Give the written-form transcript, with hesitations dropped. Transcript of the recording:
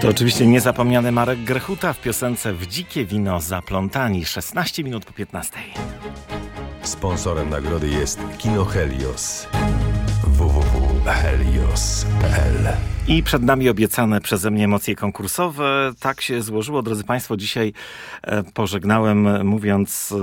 To oczywiście niezapomniany Marek Grechuta w piosence W dzikie wino zaplątani. 16 minut po 15. Sponsorem nagrody jest Kino Helios. www.helios.pl. I przed nami obiecane przeze mnie emocje konkursowe. Tak się złożyło, drodzy Państwo, dzisiaj pożegnałem, mówiąc